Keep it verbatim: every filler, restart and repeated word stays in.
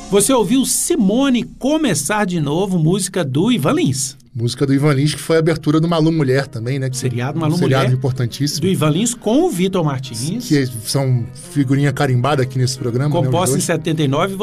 Você ouviu Simone Começar de Novo, música do Ivan Lins. Música do Ivan Lins, que foi a abertura do Malu Mulher também, né? Que Seriado um Malu seriado Mulher. importantíssimo. Do Ivan Lins com o Vitor Martins. Que são figurinha carimbada aqui nesse programa. Composta né, em setenta e nove.